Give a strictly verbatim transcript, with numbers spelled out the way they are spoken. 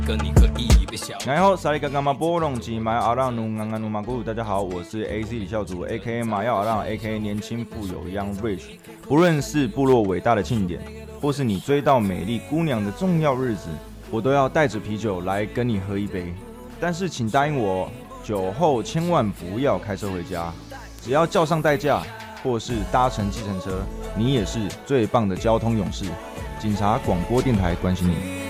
跟你喝一杯小。 然后萨利嘎嘎马波隆吉马阿浪努安安努马古，大家好，我是 A C 李孝祖 ，A K A 马耀阿浪 ，A K A 年轻富有 Young Rich。不论是部落伟大的庆典，或是你追到美丽姑娘的重要日子，我都要带着啤酒来跟你喝一杯。但是请答应我，酒后千万不要开车回家，只要叫上代驾，或是搭乘计程车，你也是最棒的交通勇士。警察广播电台关心你。